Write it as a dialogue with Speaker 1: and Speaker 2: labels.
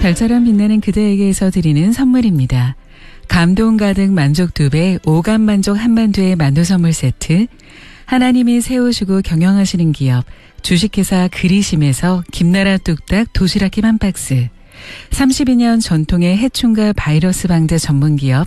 Speaker 1: 별처럼 빛나는 그대에게서 드리는 선물입니다. 감동 가득 만족 2배, 오감 만족 한만두의 만두 선물 세트, 하나님이 세우시고 경영하시는 기업 주식회사 그리심에서 김나라 뚝딱 도시락김 한 박스, 32년 전통의 해충과 바이러스 방제 전문기업